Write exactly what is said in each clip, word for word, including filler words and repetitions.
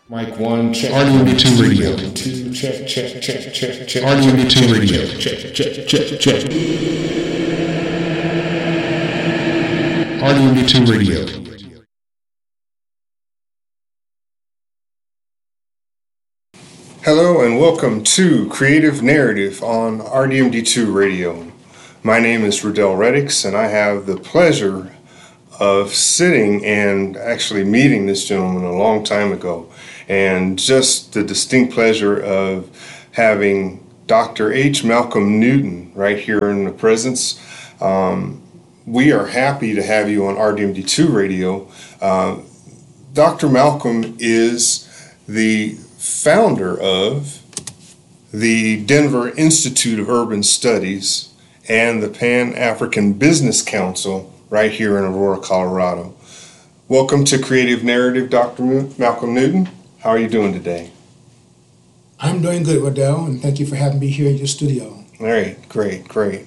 Mic one, check. R D M D two radio. Two, check, check, check, check, check. R D M D two radio. Check, check, check, check. R D M D two radio. Hello and welcome to Creative Narrative on R D M D two Radio. My name is Riddell Reddix and I have the pleasure of sitting and actually meeting this gentleman a long time ago, and just the distinct pleasure of having Doctor H. Malcolm Newton right here in the presence. Um, we are happy to have you on R D M D two Radio. Uh, Doctor Malcolm is the founder of the Denver Institute of Urban Studies and the Pan-African Business Council right here in Aurora, Colorado. Welcome to Creative Narrative, Doctor Malcolm Newton. How are you doing today? I'm doing good, Riddell, and thank you for having me here in your studio. All right, great, great.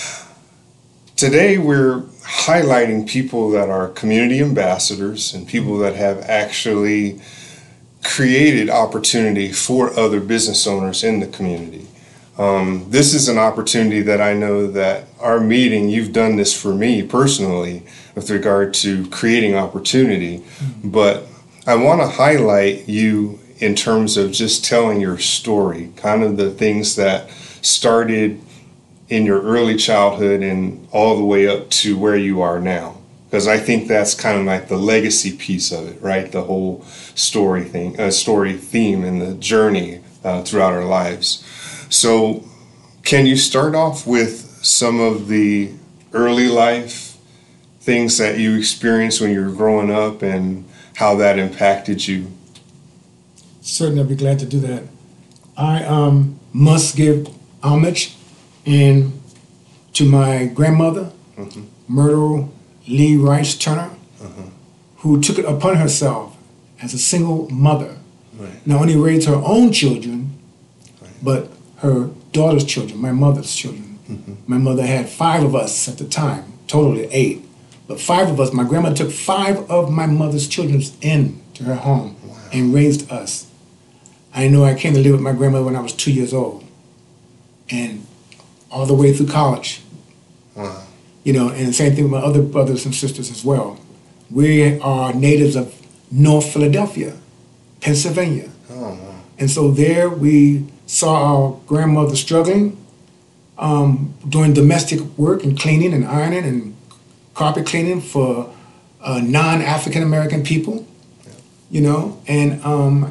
Today we're highlighting people that are community ambassadors and people that have actually created opportunity for other business owners in the community. Um, this is an opportunity that I know that our meeting, you've done this for me personally with regard to creating opportunity, mm-hmm. but I want to highlight you in terms of just telling your story, kind of the things that started in your early childhood and all the way up to where you are now. Because I think that's kind of like the legacy piece of it, right? The whole story thing, uh, story theme and the journey uh, throughout our lives. So can you start off with some of the early life things that you experienced when you were growing up and how that impacted you? Certainly, I'd be glad to do that. I um, must give homage in, to my grandmother, mm-hmm. Myrtle Lee Rice Turner, uh-huh. who took it upon herself as a single mother, right. not only raised her own children, right. but her daughter's children, my mother's children. Mm-hmm. My mother had five of us at the time, totally eight. But five of us, my grandmother took five of my mother's children in to her home wow. and raised us. I know I came to live with my grandmother when I was two years old, and all the way through college. Wow. You know, and the same thing with my other brothers and sisters as well. We are natives of North Philadelphia, Pennsylvania. Oh, wow. And so there we saw our grandmother struggling, um, doing domestic work and cleaning and ironing and carpet cleaning for uh, non-African American people, yeah. you know. And um,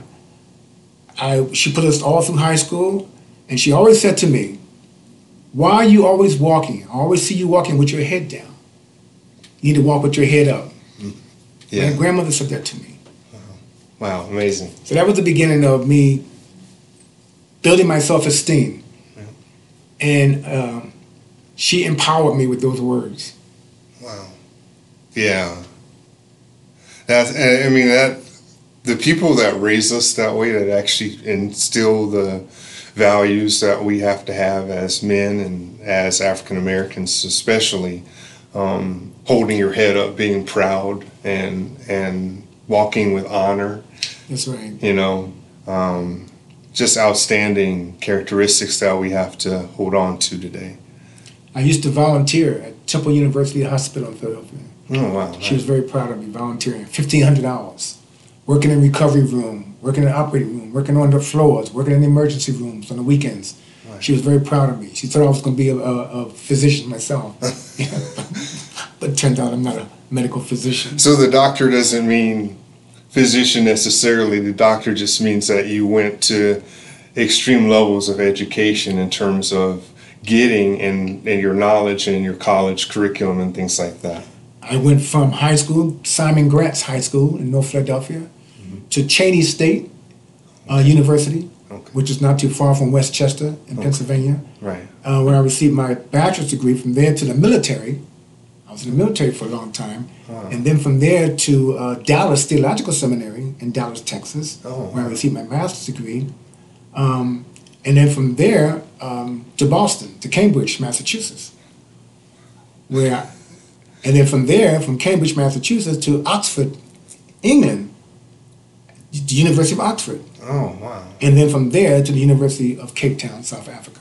I, she put us all through high school, and she always said to me, "Why are you always walking? I always see you walking with your head down. You need to walk with your head up." Yeah. My grandmother said that to me. Wow, wow, amazing. So that was the beginning of me building my self-esteem. Yeah. And um, she empowered me with those words. Wow. Yeah. That's, I mean, that the people that raise us that way, that actually instill the values that we have to have as men and as African Americans, especially um, holding your head up, being proud, and and walking with honor. That's right. You know, um, just outstanding characteristics that we have to hold on to today. I used to volunteer at Temple University Hospital in Philadelphia. Oh, wow. She was very proud of me volunteering, fifteen hundred hours, working in recovery room, working in the operating room, working on the floors, working in the emergency rooms on the weekends. Right. She was very proud of me. She thought I was going to be a, a, a physician myself. But it turned out I'm not a medical physician. So the doctor doesn't mean physician necessarily. The doctor just means that you went to extreme levels of education in terms of getting and, and your knowledge and your college curriculum and things like that. I went from high school, Simon Gratz High School in North Philadelphia, mm-hmm. to Cheney State uh, okay. University, okay. which is not too far from Westchester in okay. Pennsylvania, right. uh, where I received my bachelor's degree. From there to the military. I was in the military for a long time. Oh. And then from there to uh, Dallas Theological Seminary in Dallas, Texas, oh, where wow. I received my master's degree. Um, and then from there um, to Boston, to Cambridge, Massachusetts, where I, and then from there, from Cambridge, Massachusetts to Oxford, England, the University of Oxford, Oh, wow. and then from there to the University of Cape Town, South Africa.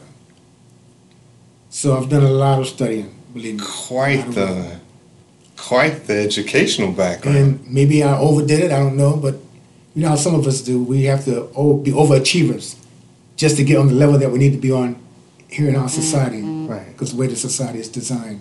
So I've done a lot of studying, believe me. Quite A lot of work. the, quite the educational background. And maybe I overdid it, I don't know, but you know how some of us do. We have to o- be overachievers just to get on the level that we need to be on here in our society, Right. because the way the society is designed.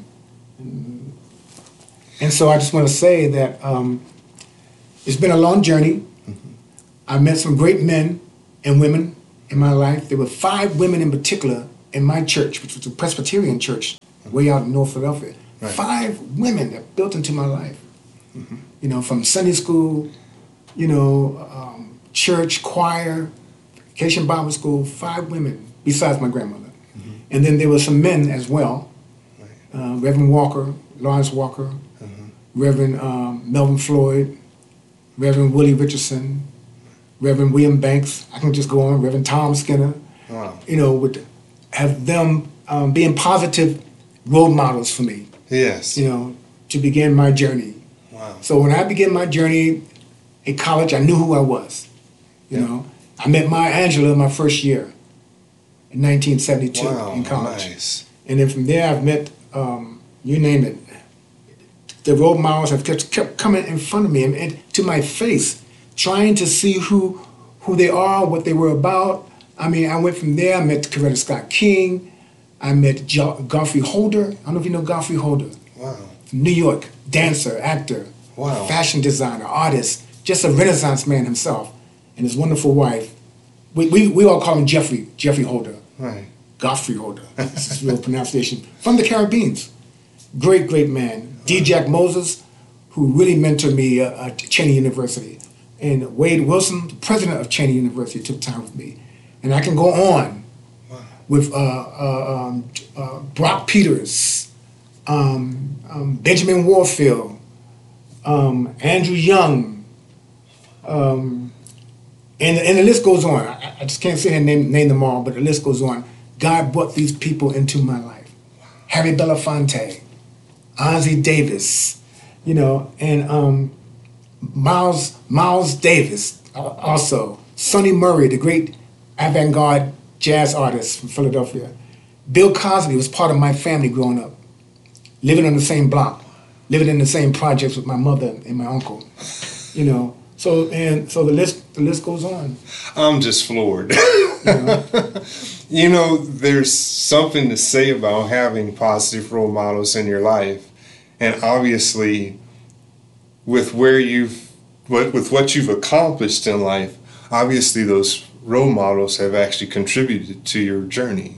And so I just want to say that um, it's been a long journey. I met some great men and women in my life. There were five women in particular in my church, which was a Presbyterian church way out in North Philadelphia. Right. Five women that built into my life. You know, from Sunday school, you know, um, church, choir, vacation Bible school, five women besides my grandmother. And then there were some men as well. Uh, Reverend Walker, Lawrence Walker, Reverend um, Melvin Floyd, Reverend Willie Richardson, Reverend William Banks. I can just go on. Reverend Tom Skinner. Wow. You know, would have them um, being positive role models for me. Yes. You know, to begin my journey. Wow. So when I began my journey in college, I knew who I was. You Yeah. know, I met Maya Angelou my first year in nineteen seventy-two Wow. in college. Nice. And then from there, I've met, um, you name it, the role models have kept, kept coming in front of me and, and to my face, trying to see who who they are, what they were about. I mean, I went from there, I met Coretta Scott King, I met jo- Godfrey Holder. I don't know if you know Godfrey Holder. Wow. From New York, dancer, actor, Wow. fashion designer, artist, just a Renaissance man himself, and his wonderful wife. We, we, we all call him Jeffrey, Jeffrey Holder. Right. Godfrey Holder. This is real pronunciation. From the Caribbean. Great, great man. D. Jack Moses, who really mentored me uh, at Cheney University. And Wade Wilson, the president of Cheney University, took time with me. And I can go on with uh, uh, um, uh, Brock Peters, um, um, Benjamin Warfield, um, Andrew Young, um, and, and the list goes on. I, I just can't sit here and name, name them all, but the list goes on. God brought these people into my life. Harry Belafonte, Ozzie Davis, you know, and um, Miles Miles Davis uh, also. Sonny Murray, the great avant-garde jazz artist from Philadelphia. Bill Cosby was part of my family growing up, living on the same block, living in the same projects with my mother and my uncle, you know. So and so the list the list goes on. I'm just floored. You know? You know, there's something to say about having positive role models in your life, and obviously, with where you've, what with what you've accomplished in life, obviously those role models have actually contributed to your journey.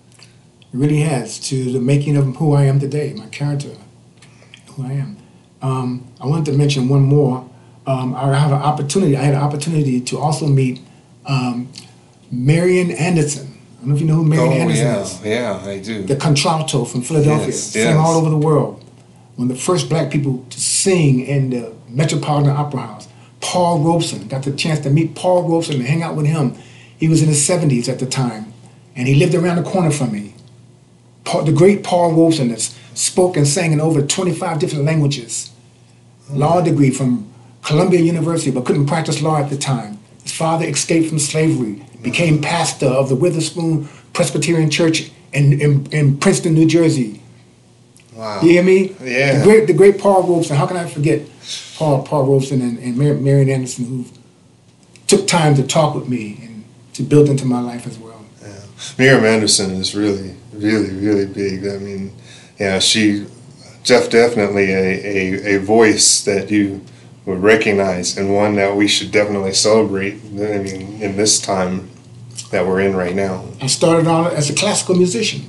It really has, to the making of who I am today, my character, who I am. Um, I wanted to mention one more. Um, I have an opportunity. I had an opportunity to also meet um, Marian Anderson. I don't know if you know who Marian Oh Anderson yeah, is. yeah, I do. The contralto from Philadelphia, Yes, sang yes. all over the world. One of the first black people to sing in the Metropolitan Opera House. Paul Robeson, got the chance to meet Paul Robeson and hang out with him. He was in his seventies at the time, and he lived around the corner from me. Paul, the great Paul Robeson that's spoke and sang in over twenty-five different languages. Law degree from Columbia University, but couldn't practice law at the time. His father escaped from slavery, became pastor of the Witherspoon Presbyterian Church in, in, in Princeton, New Jersey. Wow. You hear me? Yeah. The great, the great Paul Robeson. How can I forget Paul, Paul Robeson and, and Mar- Marian Anderson, who took time to talk with me and to build into my life as well. Yeah. Miriam Anderson is really, really, really big. I mean, yeah, she, Jeff, definitely a, a, a voice that you would recognize, and one that we should definitely celebrate. I mean, in this time that we're in right now. I started out as a classical musician.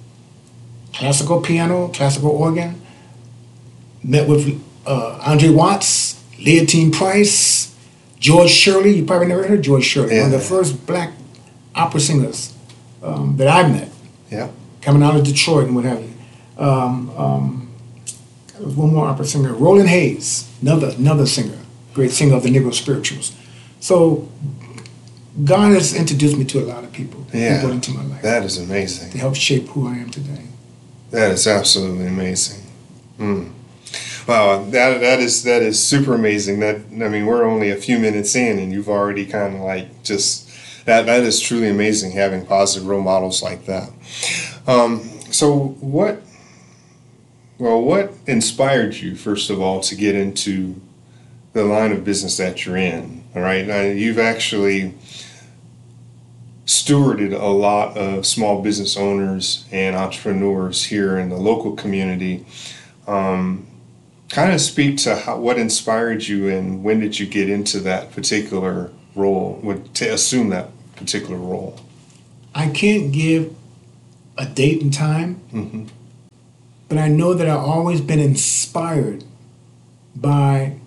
Classical piano, classical organ. Met with uh, Andre Watts, Leontine Price, George Shirley. You probably never heard of George Shirley. Yeah. One of the first black opera singers um, that I met, Yeah. coming out of Detroit and what have you. Um, um, there was one more opera singer, Roland Hayes, another another singer, great singer of the Negro spirituals. So God has introduced me to a lot of people. Yeah. People into my life That is to amazing. help shape who I am today. That is absolutely amazing. Mm. Wow, that that is that is super amazing. That I mean, we're only a few minutes in, and you've already kind of like just that. That is truly amazing having positive role models like that. Um, so what? Well, what inspired you first of all to get into the line of business that you're in? All right, now, you've actually stewarded a lot of small business owners and entrepreneurs here in the local community. Um, kind of speak to how, what inspired you and when did you get into that particular role, would to assume that particular role? I can't give a date and time, Mm-hmm. but I know that I've always been inspired by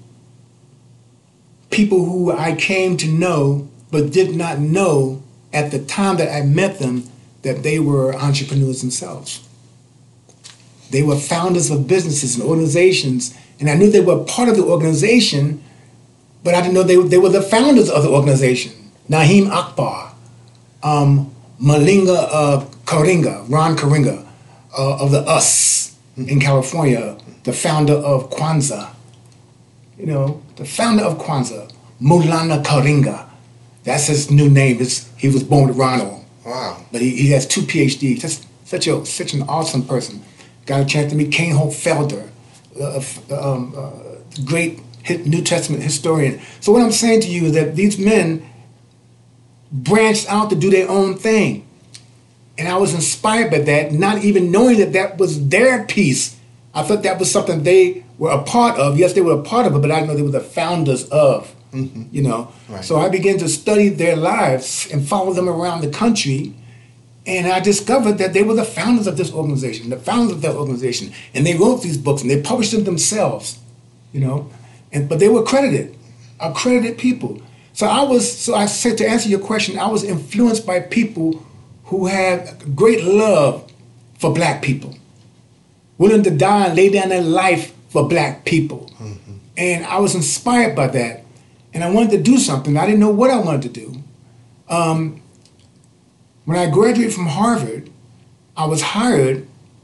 people who I came to know but did not know at the time that I met them that they were entrepreneurs themselves. They were founders of businesses and organizations, and I knew they were part of the organization, but I didn't know they, they were the founders of the organization. Naheem Akbar, um, Malinga uh, Karinga, Ron Karinga uh, of the U S in California, the founder of Kwanzaa. You know, the founder of Kwanzaa, Maulana Karinga. That's his new name. It's, he was born with Ronald. Wow. But he, he has two P H Ds. Just such a such an awesome person. Got a chance to meet Cain Hope Felder, uh, um, uh, great New Testament historian. So what I'm saying to you is that these men branched out to do their own thing. And I was inspired by that, not even knowing that that was their piece. I thought that was something they were a part of. Yes, they were a part of it, but I didn't know they were the founders of, Mm-hmm. you know. Right. So I began to study their lives and follow them around the country. And I discovered that they were the founders of this organization, the founders of that organization. And they wrote these books and they published them themselves, you know. And but they were credited, accredited people. So I was, so I said, to answer your question, I was influenced by people who had great love for black people, willing to die and lay down their life for black people. Mm-hmm. And I was inspired by that. And I wanted to do something. I didn't know what I wanted to do. Um, when I graduated from Harvard, I was hired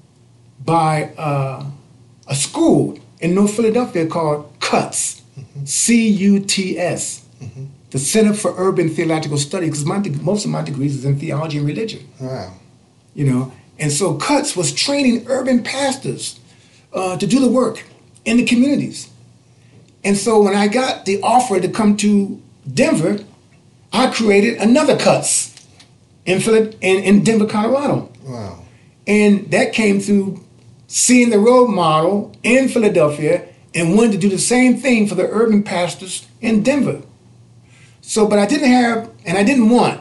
by uh, a school in North Philadelphia called CUTS, mm-hmm. C U T S, mm-hmm. the Center for Urban Theological Studies, because my, most of my degrees is in theology and religion. Wow. You know, and so CUTS was training urban pastors uh, to do the work in the communities. And so when I got the offer to come to Denver, I created another CUTS in, Philip, in, in Denver, Colorado. Wow. And that came through seeing the role model in Philadelphia and wanted to do the same thing for the urban pastors in Denver. So, but I didn't have, and I didn't want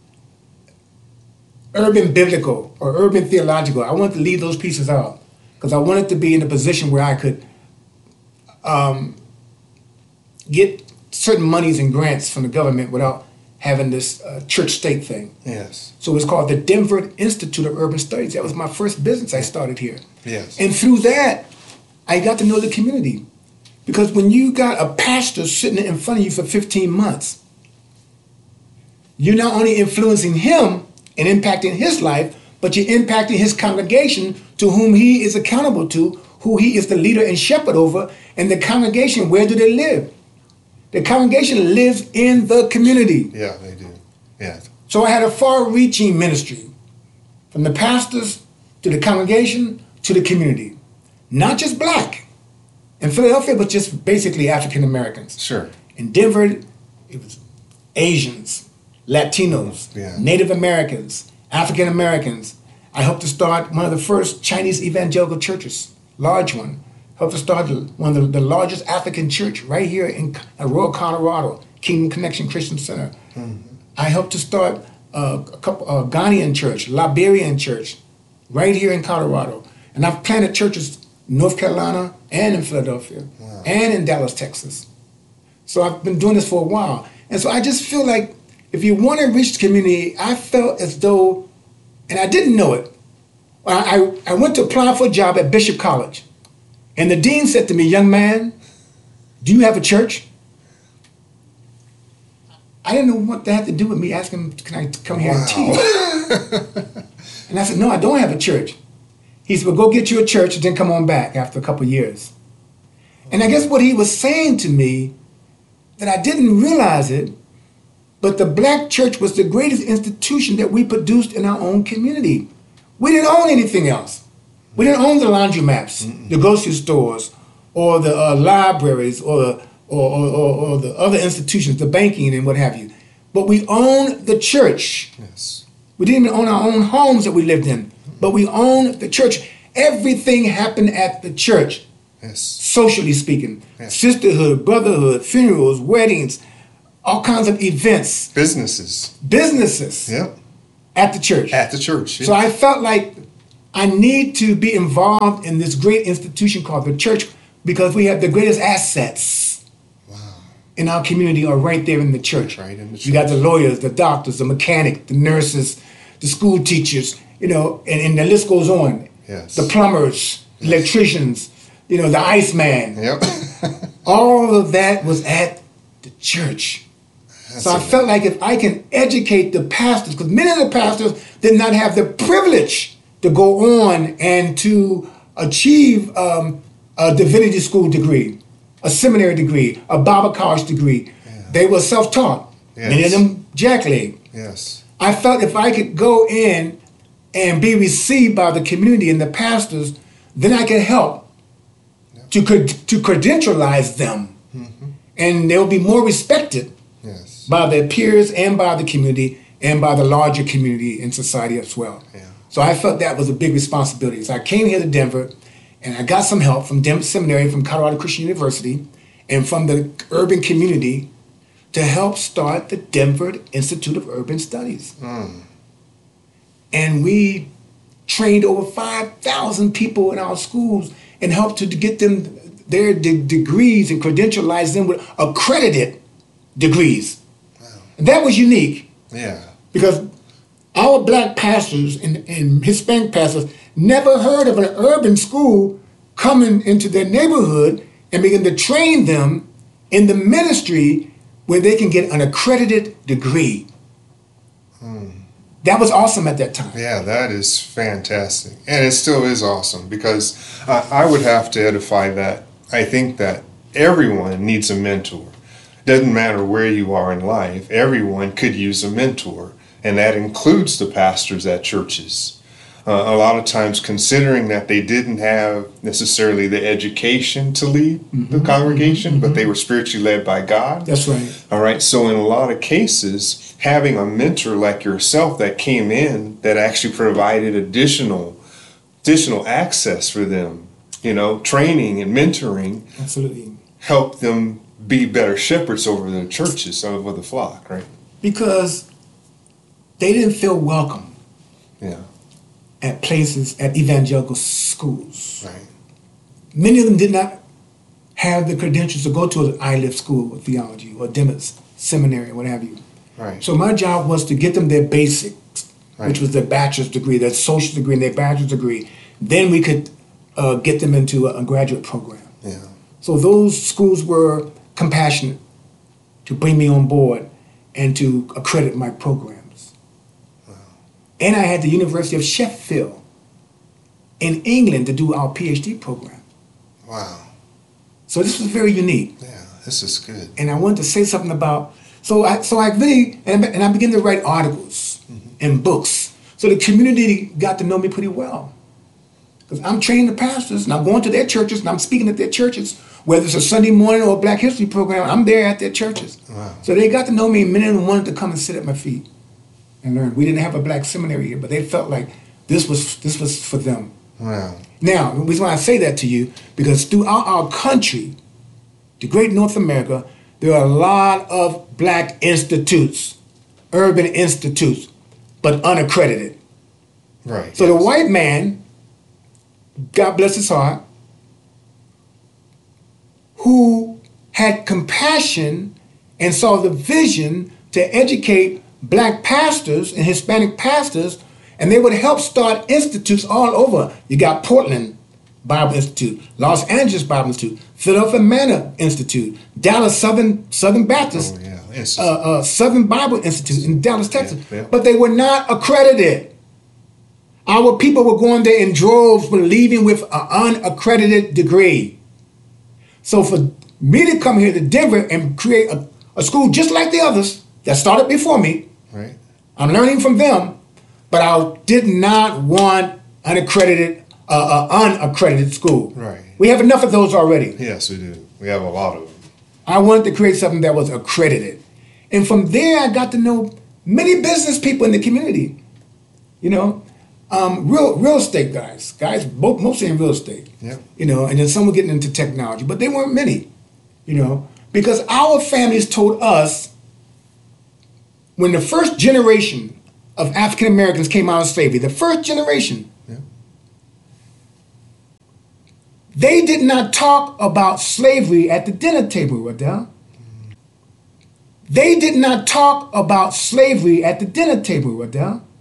urban biblical or urban theological. I wanted to leave those pieces out because I wanted to be in a position where I could um, get certain monies and grants from the government without having this uh, church-state thing. Yes. So it's called the Denver Institute of Urban Studies. That was my first business I started here. Yes. And through that, I got to know the community. Because when you got a pastor sitting in front of you for fifteen months, you're not only influencing him and impacting his life, but you're impacting his congregation to whom he is accountable to, who he is the leader and shepherd over, and the congregation, where do they live? The congregation lives in the community. Yeah, they do. Yeah. So I had a far-reaching ministry, from the pastors to the congregation to the community. Not just black. In Philadelphia, but just basically African Americans. Sure. In Denver, it was Asians, Latinos, Yeah. Native Americans, African Americans. I helped to start one of the first Chinese evangelical churches, large one. Helped to start one of the, the largest African church right here in Aurora, Colorado, Kingdom Connection Christian Center. Mm-hmm. I helped to start uh, a couple a Ghanaian church, Liberian church, right here in Colorado. And I've planted churches in North Carolina and in Philadelphia wow. and in Dallas, Texas. So I've been doing this for a while. And so I just feel like if you want to reach the community, I felt as though, and I didn't know it, I, I, I went to apply for a job at Bishop College. And the dean said to me, young man, do you have a church? I didn't know what that had to do with me asking him, can I come here wow. and teach? And I said, no, I don't have a church. He said, well, go get you a church and then come on back after a couple of years. And I guess what he was saying to me, that I didn't realize it, but the black church was the greatest institution that we produced in our own community. We didn't own anything else. We didn't own the laundromats, Mm-mm. the grocery stores, or the uh, libraries, or, or, or, or, or the other institutions, the banking and what have you. But we owned the church. Yes. We didn't even own our own homes that we lived in, but we owned the church. Everything happened at the church, yes. socially speaking. Yes. Sisterhood, brotherhood, funerals, weddings, all kinds of events. Businesses. Businesses. Yep. At the church. At the church. Yes. So I felt like I need to be involved in this great institution called the church because we have the greatest assets wow. in our community are right there in the church. Right in the church. You got the lawyers, the doctors, the mechanic, the nurses, the school teachers, you know, and, and the list goes on. Yes. The plumbers, yes. electricians, you know, the Iceman. Yep. All of that was at the church. That's so I felt like if I can educate the pastors, because many of the pastors did not have the privilege to go on and to achieve um, a divinity school degree, a seminary degree, a Bible college degree. Yeah. They were self-taught. Yes. Many of them jackleg. Yes. I felt if I could go in and be received by the community and the pastors, then I could help yep. to to credentialize them, mm-hmm. and they'll be more respected yes. by their peers and by the community and by the larger community and society as well. Yeah. So I felt that was a big responsibility. So I came here to Denver, and I got some help from Denver Seminary, from Colorado Christian University, and from the urban community to help start the Denver Institute of Urban Studies. Mm. And we trained over five thousand people in our schools and helped to get them their de- degrees and credentialize them with accredited degrees. Wow. And that was unique. Yeah. Because our black pastors and, and Hispanic pastors never heard of an urban school coming into their neighborhood and begin to train them in the ministry where they can get an accredited degree. Hmm. That was awesome at that time. Yeah, that is fantastic. And it still is awesome because uh, I would have to edify that. I think that everyone needs a mentor. Doesn't matter where you are in life, everyone could use a mentor. And that includes the pastors at churches. Uh, a lot of times considering that they didn't have necessarily the education to lead mm-hmm. the congregation, mm-hmm. but they were spiritually led by God. That's right. All right. So in a lot of cases, having a mentor like yourself that came in that actually provided additional additional access for them, you know, training and mentoring, absolutely, helped them be better shepherds over their churches, over the flock, right? Because they didn't feel welcome. Yeah. At places, at evangelical schools. Right. Many of them did not have the credentials to go to an I L I F school of theology or Demis seminary or what have you. Right. So my job was to get them their basics, right. which was their bachelor's degree, their social degree, and their bachelor's degree. Then we could uh, get them into a, a graduate program. Yeah. So those schools were compassionate to bring me on board and to accredit my program. And I had the University of Sheffield in England to do our PhD program. Wow. So this was very unique. Yeah, this is good. And I wanted to say something about, so I, so I really, and, and I began to write articles mm-hmm. and books. So the community got to know me pretty well. Because I'm training the pastors, and I'm going to their churches, and I'm speaking at their churches. Whether it's a Sunday morning or a Black History program, I'm there at their churches. Wow. So they got to know me, and many of them wanted to come and sit at my feet and learn. We didn't have a black seminary here, but they felt like this was this was for them. Wow. Now, the reason why I say that to you, because throughout our country, the great North America, there are a lot of black institutes, urban institutes, but unaccredited. Right. So yes. the white man, God bless his heart, who had compassion and saw the vision to educate black pastors and Hispanic pastors, and they would help start institutes all over. You got Portland Bible Institute, Los Angeles Bible Institute, Philadelphia Manor Institute, Dallas Southern Southern Baptist, oh, yeah. uh, uh, Southern Bible Institute in Dallas, Texas. Yeah, yeah. But they were not accredited. Our people were going there in droves, were leaving with an unaccredited degree. So for me to come here to Denver and create a, a school just like the others that started before me, Right. I'm learning from them, but I did not want unaccredited, uh, uh, unaccredited school. Right. We have enough of those already. Yes, we do. We have a lot of them. I wanted to create something that was accredited. And from there, I got to know many business people in the community. You know, um, real real estate guys, guys, both, mostly in real estate. Yep. You know, and then some were getting into technology, but they weren't many. You know, because our families told us when the first generation of African Americans came out of slavery, the first generation, Yeah. they did not talk about slavery at the dinner table, Waddell. They did not talk about slavery at the dinner table, Waddell.